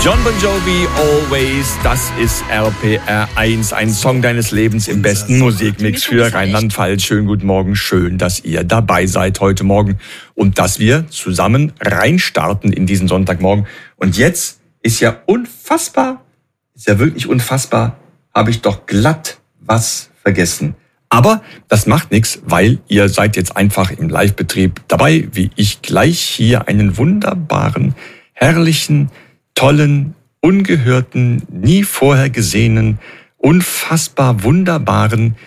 John Bon Jovi, Always, das ist RPR 1, ein Song deines Lebens im besten Musikmix für Rheinland-Pfalz. Schönen guten Morgen, schön, dass ihr dabei seid heute Morgen und dass wir zusammen reinstarten in diesen Sonntagmorgen. Und jetzt ist ja wirklich unfassbar, habe ich doch glatt was vergessen. Aber das macht nichts, weil ihr seid jetzt einfach im Live-Betrieb dabei, wie ich gleich hier einen wunderbaren, herrlichen, tollen, ungehörten, nie vorher gesehenen, unfassbar wunderbaren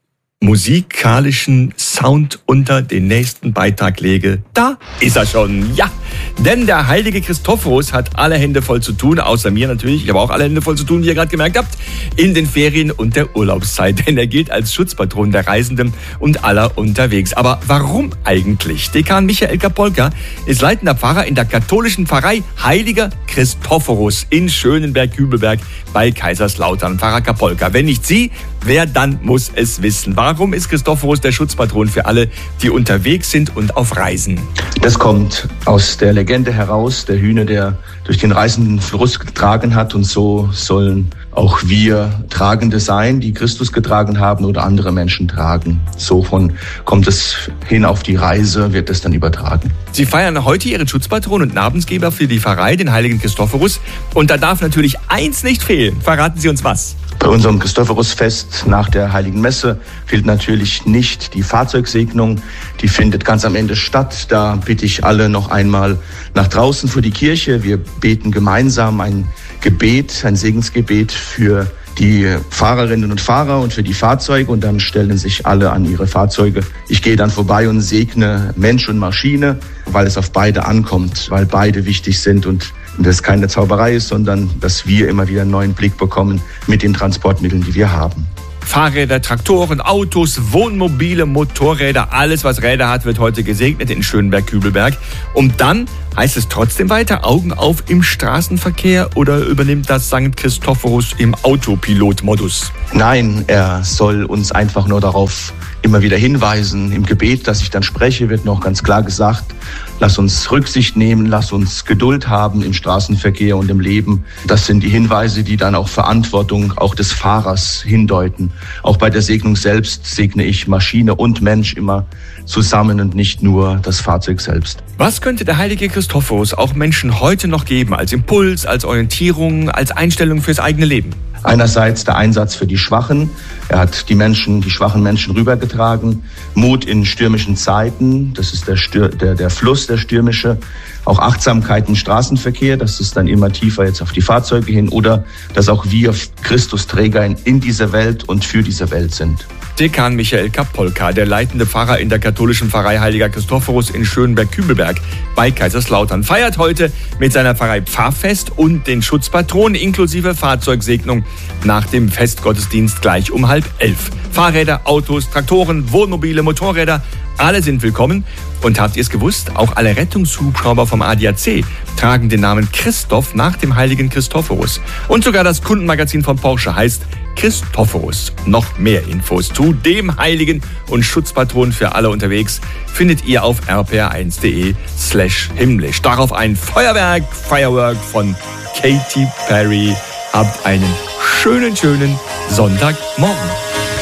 musikalischen Sound unter den nächsten Beitrag lege. Da ist er schon, ja! Denn der heilige Christophorus hat alle Hände voll zu tun, außer mir natürlich. Ich habe auch alle Hände voll zu tun, wie ihr gerade gemerkt habt, in den Ferien und der Urlaubszeit. Denn er gilt als Schutzpatron der Reisenden und aller unterwegs. Aber warum eigentlich? Dekan Michael Kapolka ist leitender Pfarrer in der katholischen Pfarrei Heiliger Christophorus in Schönenberg-Kübelberg bei Kaiserslautern. Pfarrer Kapolka, wenn nicht Sie, wer dann muss es wissen? Warum ist Christophorus der Schutzpatron für alle, die unterwegs sind und auf Reisen? Das kommt aus der Legende heraus, der Hühner, der durch den reißenden Fluss getragen hat. Und so sollen auch wir Tragende sein, die Christus getragen haben oder andere Menschen tragen. So kommt es hin auf die Reise, wird es dann übertragen. Sie feiern heute Ihren Schutzpatron und Namensgeber für die Pfarrei, den heiligen Christophorus. Und da darf natürlich eins nicht fehlen. Verraten Sie uns was. Bei unserem Christophorusfest nach der Heiligen Messe fehlt natürlich nicht die Fahrzeugsegnung. Die findet ganz am Ende statt. Da bitte ich alle noch einmal nach draußen vor die Kirche. Wir beten gemeinsam ein Gebet, ein Segensgebet für die Fahrerinnen und Fahrer und für die Fahrzeuge. Und dann stellen sich alle an ihre Fahrzeuge. Ich gehe dann vorbei und segne Mensch und Maschine, weil es auf beide ankommt, weil beide wichtig sind und das keine Zauberei ist, sondern dass wir immer wieder einen neuen Blick bekommen mit den Transportmitteln, die wir haben. Fahrräder, Traktoren, Autos, Wohnmobile, Motorräder, alles was Räder hat, wird heute gesegnet in Schönenberg-Kübelberg. Und dann heißt es trotzdem weiter, Augen auf im Straßenverkehr, oder übernimmt das St. Christophorus im Autopilot-Modus? Nein, er soll uns einfach nur darauf immer wieder hinweisen. Im Gebet, das ich dann spreche, wird noch ganz klar gesagt, lass uns Rücksicht nehmen, lass uns Geduld haben im Straßenverkehr und im Leben. Das sind die Hinweise, die dann auch Verantwortung auch des Fahrers hindeuten. Auch bei der Segnung selbst segne ich Maschine und Mensch immer zusammen und nicht nur das Fahrzeug selbst. Was könnte der heilige Christophorus auch Menschen heute noch geben, als Impuls, als Orientierung, als Einstellung fürs eigene Leben? Einerseits der Einsatz für die Schwachen. Er hat die schwachen Menschen rübergetragen. Mut in stürmischen Zeiten, das ist der Fluss, der stürmische. Auch Achtsamkeit im Straßenverkehr, das ist dann immer tiefer jetzt auf die Fahrzeuge hin. Oder dass auch wir Christusträger in dieser Welt und für diese Welt sind. Dekan Michael Kapolka, der leitende Pfarrer in der katholischen Pfarrei Heiliger Christophorus in Schönenberg-Kübelberg bei Kaiserslautern, feiert heute mit seiner Pfarrei Pfarrfest und den Schutzpatron inklusive Fahrzeugsegnung nach dem Festgottesdienst gleich um 10:30. Fahrräder, Autos, Traktoren, Wohnmobile, Motorräder, alle sind willkommen. Und habt ihr es gewusst? Auch alle Rettungshubschrauber vom ADAC tragen den Namen Christoph nach dem heiligen Christophorus. Und sogar das Kundenmagazin von Porsche heißt Christophorus. Noch mehr Infos zu dem Heiligen und Schutzpatron für alle unterwegs findet ihr auf rpr1.de/himmlisch. Darauf ein Firework von Katy Perry. Habt einen schönen Sonntagmorgen.